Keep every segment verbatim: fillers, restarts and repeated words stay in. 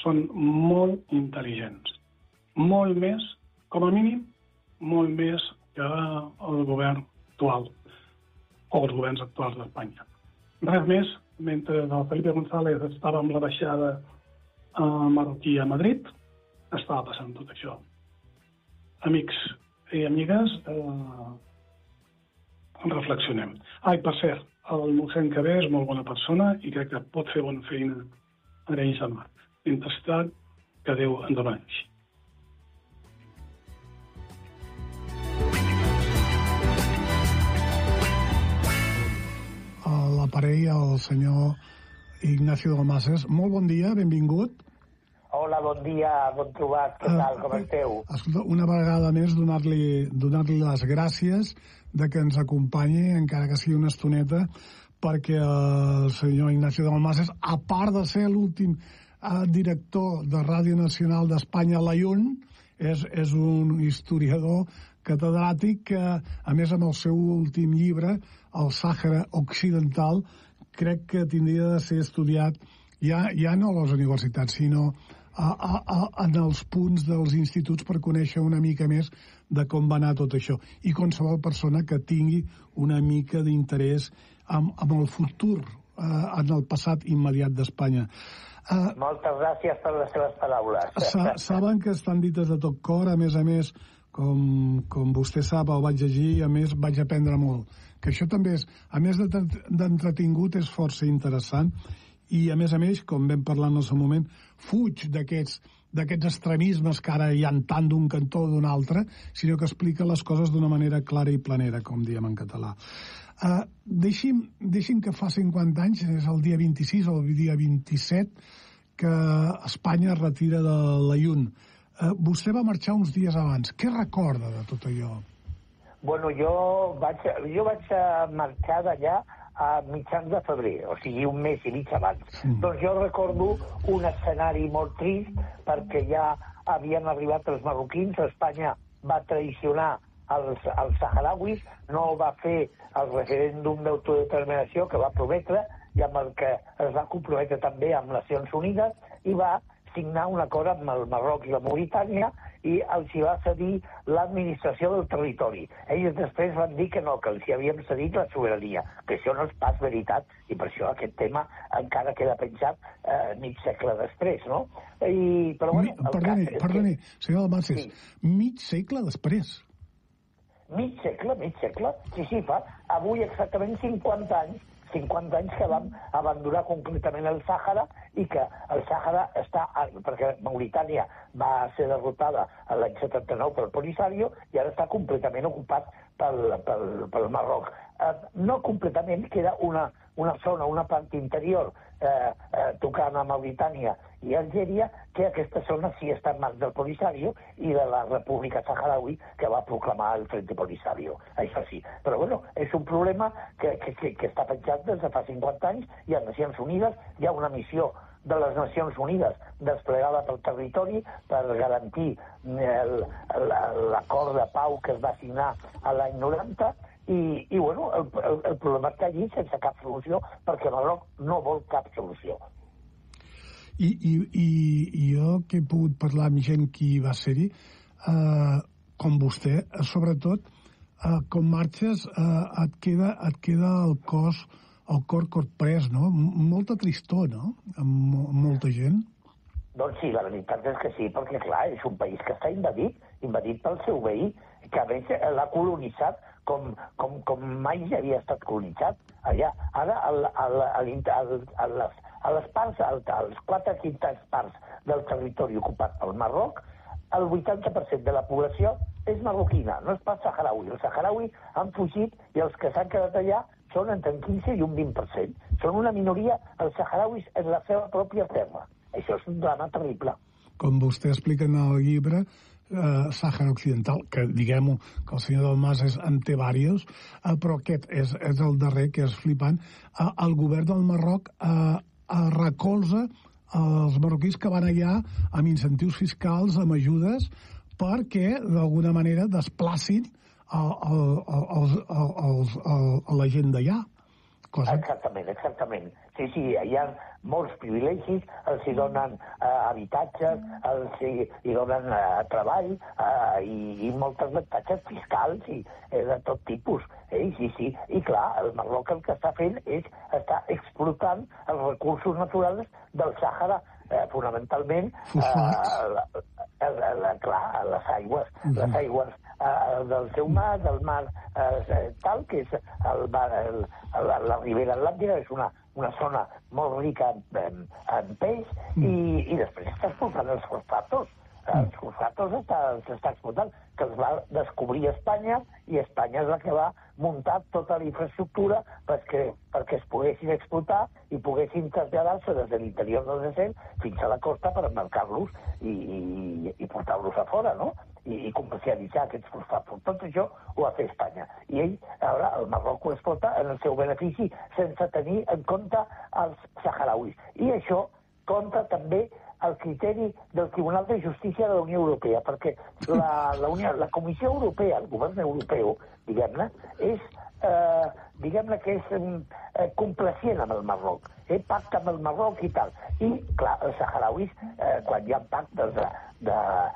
són molt intel·ligents. Molt més, com a mínim, molt més que el govern actual, o els governs actuals d'Espanya. Res més, mentre el Felipe González estava amb la baixada marroquí a Madrid, estava passant tot això. Amics i amigues, eh, reflexionem. Ai, per cert, el mossèn que ve és molt bona persona i crec que pot fer bona feina a Arenys de Mar. Mentrestant, que Déu ens beneixi. L'aparell, el senyor Ignacio Dalmases. Molt bon dia, benvingut. Hola, bon dia, bon trobat, què tal, com esteu? Escolta, una vegada més donar-li donar-li les gràcies de que ens acompanyi, encara que sigui una estoneta, perquè el senyor Ignacio Dalmases, a part de ser l'últim eh, director de Ràdio Nacional d'Espanya, la I U N, és, és un historiador catedràtic que, a més, amb el seu últim llibre, el Sàhara Occidental, crec que tindria de ser estudiat ja, ja no a les universitats, sinó a, a, a, en els punts dels instituts per conèixer una mica més de com va anar tot això. I qualsevol persona que tingui una mica d'interès amb, amb el futur, eh, en el passat immediat d'Espanya. Uh, Moltes gràcies per les seves paraules. Sa, saben que estan dites de tot cor, a més a més, com, com vostè sap, el vaig llegir i a més vaig aprendre molt. Que això també és, a més d'entretingut, és força interessant i a més a més, com vam parlar en el seu moment, fuig d'aquests d'aquests extremismes que ara hi ha tant d'un cantó o d'un altre, sinó que explica les coses d'una manera clara i planera, com diem en català. Uh, deixi'm, deixi'm que fa cinquanta anys, és el dia vint-i-sis o el dia vint-i-set, que Espanya es retira de la I U N. Uh, vostè va marxar uns dies abans. Què recorda de tot allò? Bueno, jo vaig, jo vaig marxar d'allà a mitjans de febrer, o sigui, un mes i mig abans. Mm. Doncs jo recordo un escenari molt trist perquè ja havien arribat els marroquins, Espanya va traicionar els, els saharauis, no va fer el referèndum d'autodeterminació que va prometre i amb el que es va comprometre també amb Nacions Unides i va signar un acord amb el Marroc i la Mauritània i els hi va cedir l'administració del territori. Ells després van dir que no, que els hi havíem cedit la sobirania, que això no és pas veritat i per això aquest tema encara queda penjat eh, mig segle després, no? I, però, bueno, Mi, perdoni, perdoni, que... senyor Dalmases, sí. Mig segle després? Mig segle, mig segle, sí, sí, fa avui exactament cinquanta anys cinquanta anys que vam abandonar completament el Sàhara i que el Sàhara està, perquè Mauritània va ser derrotada l'any setanta-nou pel Polisario i ara està completament ocupat pel, pel, pel Marroc. Eh, no completament, queda una, una zona, una part interior eh, eh, tocant a Mauritània i Algèria, que aquesta zona sí està en mans del Polisario i de la República Saharaui que va proclamar el Frente Polisario. Això sí. Però bueno, és un problema que, que, que, que està penjat des de fa cinquanta anys i a Nacions Unides hi ha una missió de les Nacions Unides desplegada pel territori per garantir l'acord de pau que es va signar a l'any noranta i, i bueno, el, el, el problema està allí sense cap solució perquè Marroc no vol cap solució. I, i, i, i jo que he pogut parlar amb gent qui va ser-hi, eh, com vostè, sobretot, eh, com marxes, eh, et, queda, et queda el cos, el cor corprès, no? M molta tristor, no? Amb, amb molta gent. Doncs sí, la veritat és que sí, perquè clar, és un país que està invadit, invadit pel seu veí, que a més l'ha colonitzat com, com, com mai ja havia estat colonitzat. Allà, ara, al, al, al, al, a les a les parts, als quatre quintes parts del territori ocupat pel Marroc, el vuitanta per cent de la població és marroquina, no és pas saharaui. Els saharaui han fugit i els que s'han quedat allà són entre un quinze i un vint per cent. Són una minoria, els saharauis, en la seva pròpia terra. Això és un drama terrible. Com vostè explica en el llibre, eh, Sàhara Occidental, que diguem-ho, que el senyor Dalmases en té diversos, eh, però aquest és, és el darrer, que és flipant. Eh, el govern del Marroc eh, recolza els marroquins que van allà amb incentius fiscals, amb ajudes, perquè d'alguna manera desplacin el, el, el, el, el, el, la gent d'allà. Cosa... Exactament, exactament. Sí, sí, hi ha molts privilegis, els hi donen eh, habitatges, els hi, hi donen eh, treball eh, i, i molts avantatges fiscals i eh, de tot tipus. Eh? Sí, sí. I clar, el Marroc el que està fent és està explotant els recursos naturals del Sàhara, eh, fonamentalment Fosfats. eh, la, la, la, clar, les aigües, Uh-huh. les aigües eh, del seu mar, del mar eh, tal, que és el mar, el, la, la Ribera Atlàntica, és una, una zona molt rica en, en peix, mm. i, i després està explotant els fosfatos. Els fosfatos s'està explotant, que els va descobrir Espanya, i Espanya és la que va muntar tota la infraestructura perquè, perquè es poguessin explotar i poguessin traslladar-se des de l'interior del desert fins a la costa per embarcar-los i, i, i portar-los a fora, no? I, i comercialitzar aquests fosfatos. Tot això ho va fer Espanya. I ell, ara, el Marroc ho explota en el seu benefici sense tenir en compte els saharauis. I això contra també el criteri del Tribunal de Justícia de la Unió Europea, perquè la, la, Unió, la Comissió Europea, el govern europeu, diguem-ne, és, eh, diguem-ne que és eh, complacient amb el Marroc, eh, pacta amb el Marroc i tal. I, clar, els saharauis, eh, quan hi ha pactes de, de,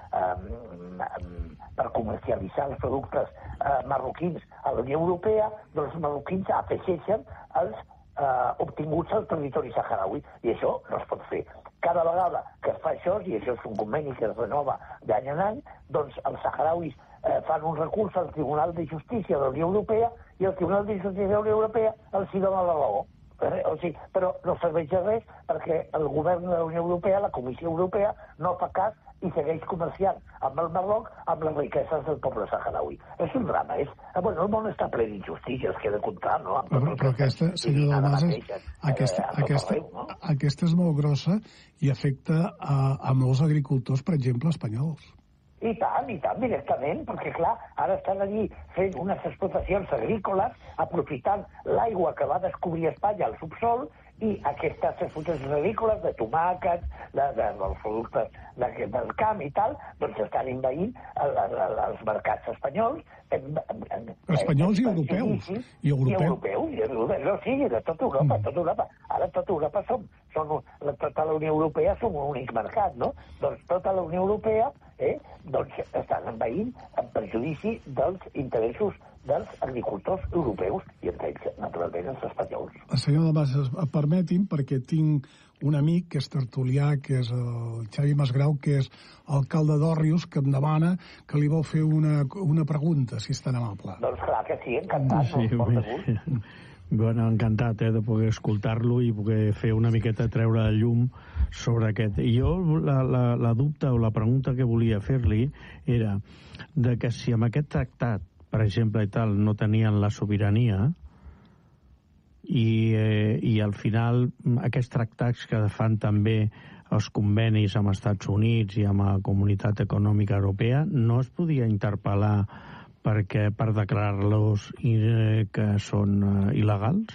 eh, per comercialitzar els productes eh, marroquins a la Unió Europea, doncs els marroquins afegeixen els eh, obtinguts al territori saharaui, i això no es pot fer. Cada vegada que es fa això, i això és un conveni que es renova d'any en any, doncs els saharauis eh, fan un recurs al Tribunal de Justícia de la Unió Europea i el Tribunal de Justícia de la Unió Europea els hi dona la raó. Eh, o sigui, però no serveix de res perquè el govern de la Unió Europea, la Comissió Europea, no fa cas i segueix comerciant amb el Marroc amb les riqueses del poble saharaui. És un drama. És... Bueno, el món està ple d'injustícies, que he de comptar, no? Però, però aquesta, senyor Dalmases, aquesta, eh, aquesta, arreu, no? aquesta és molt grossa i afecta a, a molts agricultors, per exemple, espanyols. I tant, i tant, directament, perquè, clar, ara estan allí fent unes explotacions agrícoles, aprofitant l'aigua que va descobrir Espanya al subsol, i aquestes explotacions agrícoles de tomàquets, de, de, dels productes de, del camp i tal, doncs estan envaint els mercats espanyols. En, en, en, espanyols en, i europeus. I, I europeus. I europeus, i europeus, no, sí, de tota Europa, mm. tota Europa. Ara tota Europa som, som, tota la Unió Europea som un únic mercat, no? Doncs tota la Unió Europea, eh, doncs estan envaint en perjudici dels interessos dels agricultors europeus i entre ells, naturalment, els espanyols. Senyor Dalmases, permeti'm, perquè tinc un amic que és tertulià, que és el Xavi Masgrau, que és alcalde d'Òrrius, que em demana que li vol fer una, una pregunta, si és tan amable. Doncs clar que sí, encantat. Sí, no? bé. Bueno, encantat eh, de poder escoltar-lo i poder fer una miqueta treure llum sobre aquest. I jo la, la, la dubte o la pregunta que volia fer-li era de que si amb aquest tractat, per exemple, i tal, no tenien la sobirania i, eh, i al final aquests tractats que fan també els convenis amb Estats Units i amb la Comunitat Econòmica Europea no es podia interpel·lar perquè per declarar-los eh, que són eh, il·legals?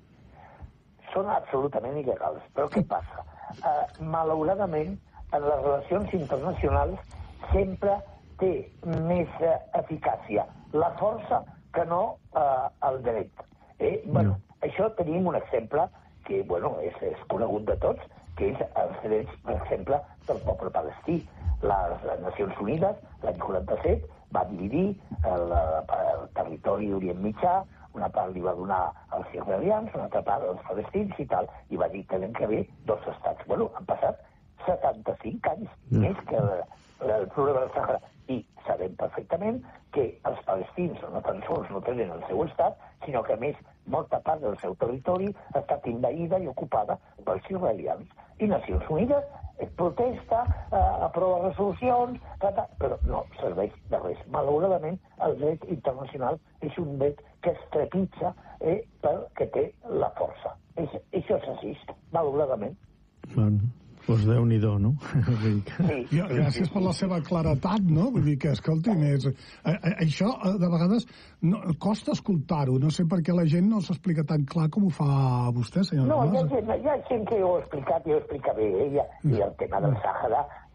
Són absolutament il·legals. Però què passa? Uh, malauradament, en les relacions internacionals sempre té més uh, eficàcia la força que no uh, el dret. Eh? Bueno, no. Això tenim un exemple que bueno, és, és conegut de tots, que és els drets, per exemple, del poble palestí. Les Nacions Unides, l'any quaranta-set, va dividir el, el territori d'Orient Mitjà, una part li va donar als israelians, una altra part als palestins i tal, i va dir que tenen que haver dos estats. Bueno, han passat setanta-cinc anys, mm. més que el, el problema del Sàhara. I sabem perfectament que els palestins no tan sols no tenen el seu estat, sinó que, a més, molta part del seu territori ha estat envaïda i ocupada pels israelians. I Nacions Unides protesta, eh, aprova resolucions, però no serveix de res. Malauradament, el dret internacional és un dret que es trepitja eh, perquè té la força. És, això és així, malauradament. Bueno, doncs Déu-n'hi-do, no? Sí. I, gràcies per la seva claretat, no? Vull dir que, escolti'm, és, a, a, això de vegades no, costa escoltar-ho. No sé per què la gent no s'explica tan clar com ho fa vostè, senyor. No, hi ha, gent, hi ha gent que ho ha explicat i ho explica bé, eh? I, i el tema del Sàhara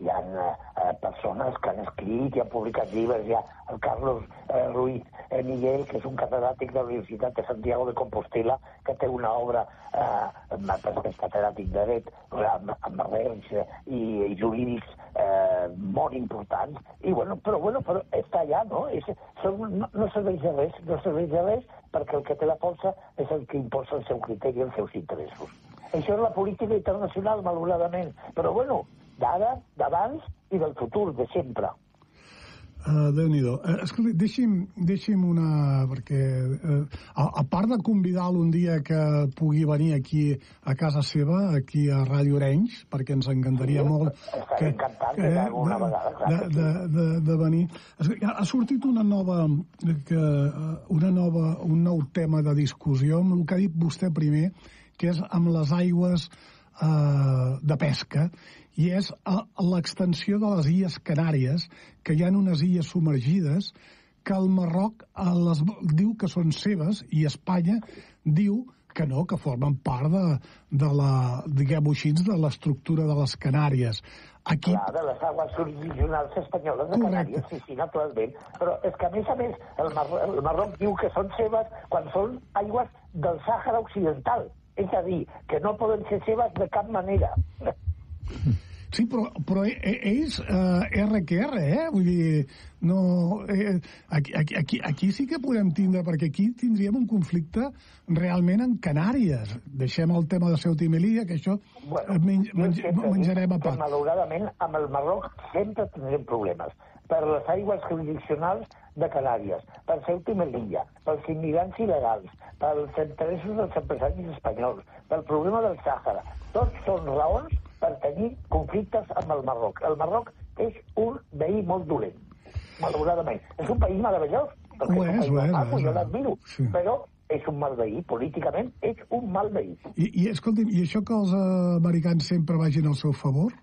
hi ha eh, persones que han escrit i han publicat llibres. Hi ha el Carlos eh, Ruiz eh, Miguel, que és un catedràtic de la Universitat de Santiago de Compostela, que té una obra, eh, perquè és catedràtic de dret, amb, amb arrels eh, i, i jurídics eh, molt importants. I bueno, però, bueno, però està allà, no? És, són, no? No serveix de res, no serveix de res, perquè el que té la força és el que imposa el seu criteri i els seus interessos. Això és la política internacional, malauradament. Però, bueno, d'ara, d'abans i del futur, de sempre. Uh, Déu-n'hi-do. Uh, escolta, deixi'm, deixi'm una... Perquè, uh, a, a part de convidar-lo un dia que pugui venir aquí a casa seva, aquí a Ràdio Arenys, perquè ens encantaria sí, molt... Estaré encantat que, de, una de, vegada, clar, de, de, de, de venir. Ha sortit una nova, que, una nova, un nou tema de discussió amb el que ha dit vostè primer, que és amb les aigües eh, de pesca, i és l'extensió de les Illes Canàries, que hi ha unes illes submergides, que el Marroc eh, les diu que són seves, i Espanya diu que no, que formen part de, de la, diguem-ho així, de l'estructura de les Canàries. Aquí... Clar, de les aigües jurisdiccionals espanyoles de Canàries, sí, sí, naturalment. Però és que, a més a més, el Marroc, el Marroc diu que són seves quan són aigües del Sàhara Occidental. És a dir, que no poden ser seves de cap manera. Sí, però, però ells, eh, R que R, eh? Vull dir, no... Eh, aquí, aquí, aquí sí que podem tindre, perquè aquí tindríem un conflicte realment en Canàries. Deixem el tema de Ceuta i Melilla, que això bueno, menj, menj, menjarem a part. Malauradament, amb el Marroc sempre tindrem problemes. Per les aigües jurisdiccionals de Canàries, per Ceuta i Melilla, pels immigrants il·legals, pels interessos dels empresaris espanyols, pel problema del Sàhara. Tots són raons per tenir conflictes amb el Marroc. El Marroc és un veí molt dolent, malauradament. És un país meravellós, perquè ho és, és, un país és, maco, és, jo l'admiro, sí. Però és un mal veí, políticament és un mal veí. I, i escolti'm, i això que els americans sempre vagin al seu favor?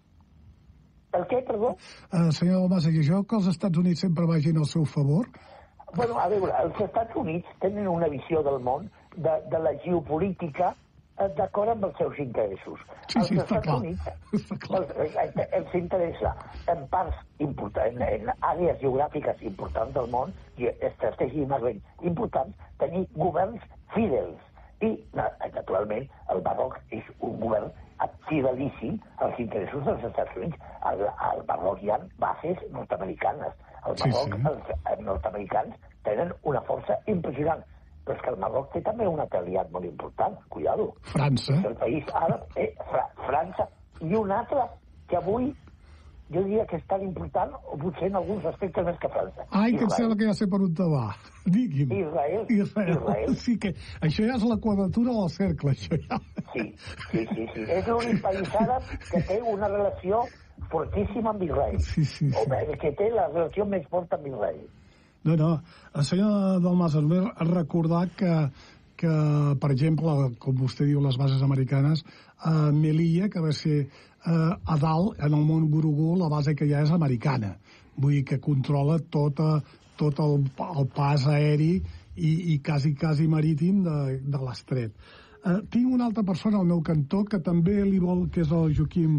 El què, perdó? Uh, senyor Dalmases, i això que els Estats Units sempre vagin al seu favor? Bueno, a veure, els Estats Units tenen una visió del món, de, de la geopolítica, d'acord amb els seus interessos. Sí, sí, els està Estats clar. Units està clar. Els, els interessa en parts importants, en, en àrees geogràfiques importants del món i estratègicament importants, tenir governs fidels. I, naturalment, el Marroc és un govern fidelíssim als interessos dels Estats Units. Al, al Marroc hi ha bases nord-americanes. Al Marroc, sí, sí. Els, els nord-americans tenen una força impressionant. Però és que el Marroc té també un aliat molt important, cuidado. França. És el país àrab, eh, Fra França, i un altre que avui jo diria que és tan important, o potser en alguns aspectes més que França. Ai, que em sembla que ja sé per on te va. Digui'm. Israel. Israel. Israel. Sí, que això ja és la quadratura del cercle, això ja. Sí, sí, sí. sí. És l'únic país àrab que té una relació fortíssima amb Israel. Sí, sí, sí. O que té la relació més forta amb Israel. No, no. El senyor Dalmases, només recordar que, que, per exemple, com vostè diu, les bases americanes, a Melilla, que va ser eh, a dalt, en el món Gurugú, la base que ja és americana. Vull dir que controla tot, tot el, el pas aeri i, i quasi, quasi marítim de, de l'estret. Eh, tinc una altra persona al meu cantó que també li vol, que és el Joaquim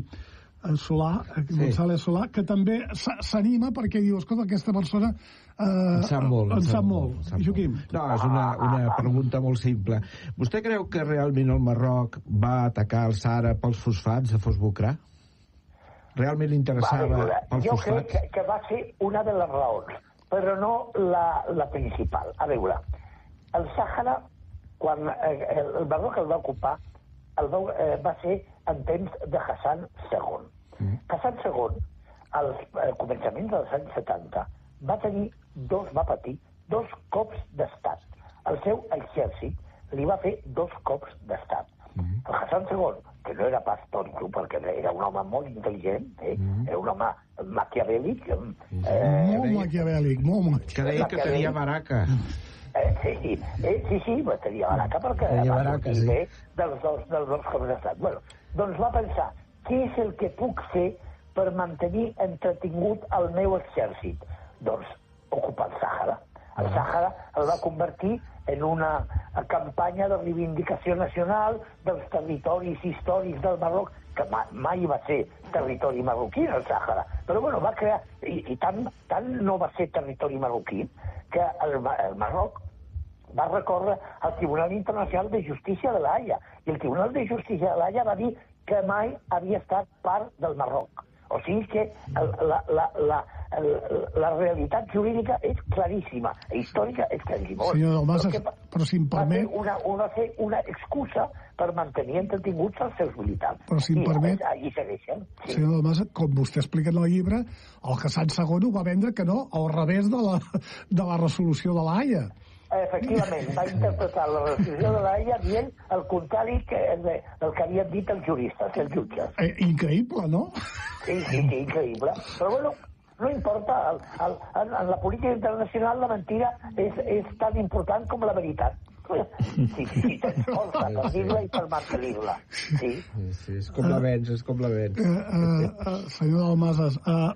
Solà, sí. González Solà, que també s'anima perquè diu, escolta, aquesta persona eh, en sap molt. En en sap molt. molt. Joaquim. No, és una, una pregunta molt simple. Vostè creu que realment el Marroc va atacar el Sàhara pels fosfats de Fosbucrà? Realment li interessava vale, pels jo fosfats? Jo crec que, que va ser una de les raons, però no la, la principal. A veure, el Sàhara, quan eh, el Marroc el va ocupar, el va, eh, va ser en temps de Hassan segon. Mm. Hassan segon, als eh, començaments dels anys setanta, va tenir dos, va patir dos cops d'estat. El seu exèrcit li va fer dos cops d'estat. Mm. El Hassan segon, que no era pas tonto, perquè era un home molt intel·ligent, eh? mm. era un home maquiavèlic. Eh, molt maquiavèlic, molt maquiavèlic. Que deia que tenia baraca. Eh, sí, eh, sí, sí, va tenir baraca perquè tenia va baraca, sortir sí. bé dels dos, dels dos cops d'estat. Bueno, doncs va pensar, què és el que puc fer per mantenir entretingut el meu exèrcit? Doncs ocupar el Sàhara. El Sàhara el va convertir en una campanya de reivindicació nacional dels territoris històrics del Marroc, que mai, mai va ser territori marroquí, el Sàhara. Però, bueno, va crear... I, i tant, tant no va ser territori marroquí que el, el Marroc va recórrer al Tribunal Internacional de Justícia de l'Haia. I el Tribunal de Justícia de l'Haia va dir que mai havia estat part del Marroc. O sigui que el, la, la, la, la, la realitat jurídica és claríssima, històrica és claríssima. Senyor Dalmases, però, però si em permet... Va ser una, una, una excusa per mantenir entretinguts els seus militants. Però si em I permet... allí segueixen. Sí. Senyor Dalmases, com vostè explica en el llibre, el Hassan segon ho va vendre que no, al revés de la, de la resolució de l'Haia. Efectivament, va interpretar la resolució de l'Haia dient el contrari que el, el que havien dit els juristes, els jutges. Eh, increïble, no? Sí, sí, sí, increïble. Però bueno, no importa. El, el, en, en la política internacional la mentira és, és tan important com la veritat. Sí, sí, sí, tens força per dir-la i per mantenir-la. Sí. Sí, sí, és com la vens, és com la vens. Uh, uh, uh, senyor Dalmases, uh,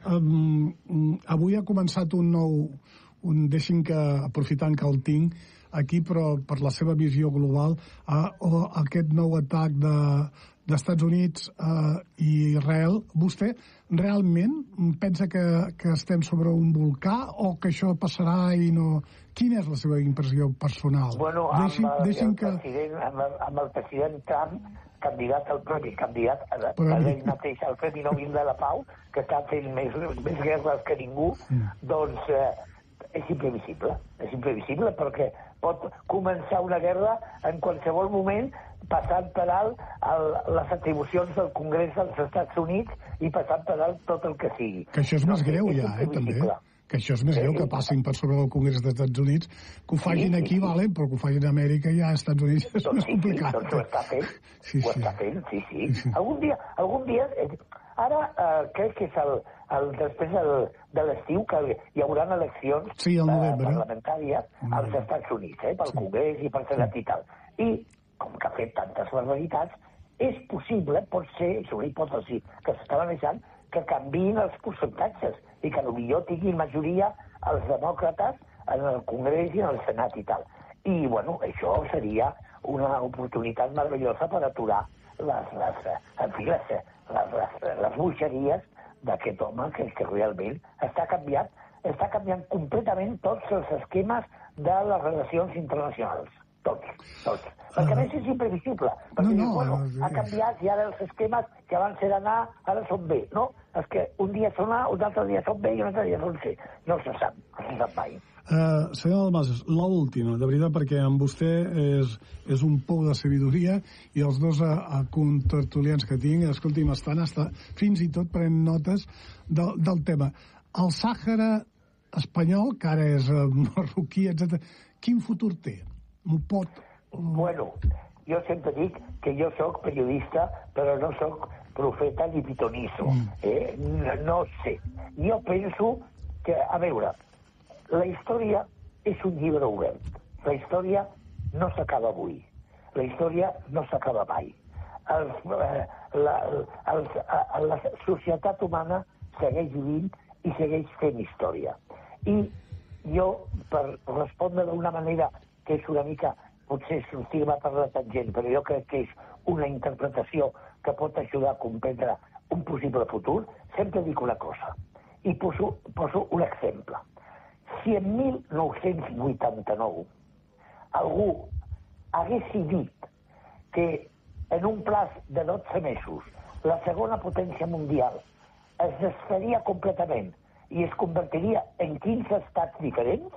um, avui ha començat un nou... Un, deixin que, aprofitant que el tinc aquí, però per la seva visió global, uh, o aquest nou atac de, d'Estats Units uh, i Israel, vostè realment pensa que, que estem sobre un volcà o que això passarà i no... Quina és la seva impressió personal? Bueno, amb, deixin, el, deixin el que... president, amb, el, amb el president Trump, candidat al premi, candidat a, a ell mateix al Premi Nobel de la Pau, que està fent més, més guerres que ningú, mm. doncs eh, és imprevisible. És imprevisible perquè pot començar una guerra en qualsevol moment passant per alt el, les atribucions del Congrés dels Estats Units i passant per alt tot el que sigui. Que això és no, més greu és ja, eh, també. Que això és més sí, greu, que passin per sobre del Congrés dels Estats Units, que ho facin sí, sí, aquí, sí. Vale, però que ho facin a Amèrica i a Estats Units és doncs més complicat. Sí, doncs ho està fent, sí, ho sí. està fent, sí, sí. sí, sí. Algun dia, algun dia eh, ara eh, crec que és el, el, després el, de l'estiu que hi haurà eleccions sí, el novembre. eh, parlamentàries mm. als Estats Units, eh, pel sí. Congrés i pel Senat sí. i tal. I, com que ha fet tantes barbaritats, és possible, pot ser, és una hipòtesi que s'està manejant, que canviïn els percentatges i que potser tinguin majoria els demòcrates en el Congrés i en el Senat i tal. I, bueno, això seria una oportunitat meravellosa per aturar les, les, en fi, les, les, les, les boixeries d'aquest home que, que realment està canviant, està canviant completament tots els esquemes de les relacions internacionals. Tots, tots. Perquè a més és imprevisible. Perquè no, no, bueno, no, ha canviat i ara els esquemes que abans eren A, ara són B, no? És que un dia són A, un altre dia són B i un altre dia són C. No se sap, no se sap mai. Uh, senyor Dalmases, l'última, de veritat, perquè amb vostè és, és un pou de sabidoria i els dos uh, contertulians que tinc, escolti'm, estan hasta, fins i tot prenent notes de, del tema. El Sàhara espanyol, que ara és uh, marroquí, etcètera, quin futur té? M'ho pot... Bueno, jo sempre dic que jo sóc periodista, però no sóc profeta ni pitonisso. Mm. Eh? No, no sé. Jo penso que, a veure, la història és un llibre obert. La història no s'acaba avui. La història no s'acaba mai. El, eh, la, el, la societat humana segueix vivint i segueix fent història. I jo, per respondre d'una manera que és una mica, potser sortir-me per la tangent, però jo crec que és una interpretació que pot ajudar a comprendre un possible futur, sempre dic una cosa, i poso, poso un exemple. Si en mil nou-cents vuitanta-nou algú hagués dit que en un plaç de dotze mesos la segona potència mundial es desfaria completament i es convertiria en quinze estats diferents,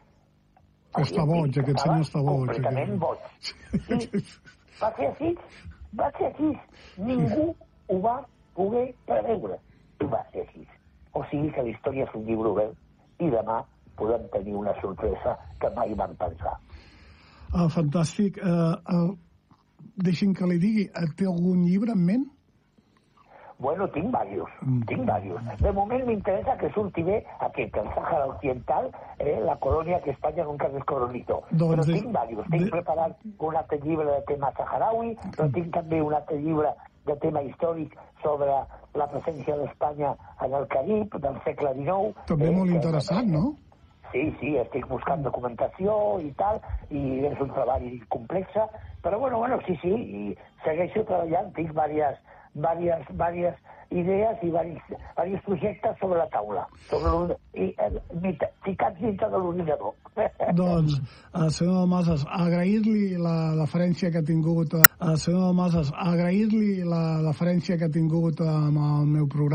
està boig, aquest senyor està boig. Completament boig. I va ser així, va ser així. Ningú ho va poder preveure. Va ser així. O sigui que la història és un llibre obert i demà podem tenir una sorpresa que mai vam pensar. Ah, fantàstic. Uh, uh, deixi'm que li digui, té algun llibre en ment? Bueno, tinc diversos, mm. tinc diversos. De moment m'interessa que surti bé aquest, el Sàhara Occidental, eh, la colònia que Espanya nunca descolonizó. Doncs però de... tinc diversos. Tinc de... preparat un altre llibre de tema saharaui, però tinc també un altre llibre de tema històric sobre la presència d'Espanya en el Carib del segle dinou. També eh, molt interessant, que... no? Sí, sí, estic buscant documentació i tal, i és un treball complex, però bueno, bueno, sí, sí, i segueixo treballant, tinc diverses, diverses, diverses idees i diversos, diversos projectes sobre la taula, sobre i, i, ficats dintre de l'ordinador. Doncs, uh, senyor Dalmases, agrair-li la deferència que ha tingut, uh, senyor Dalmases, agrair-li la deferència que ha tingut amb el meu programa.